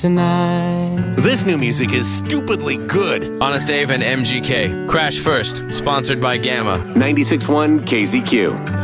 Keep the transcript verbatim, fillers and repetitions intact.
tonight. This new music is stupidly good. Honest Dave and M G K. Crash First, sponsored by Gamma. ninety-six point one K Z Q.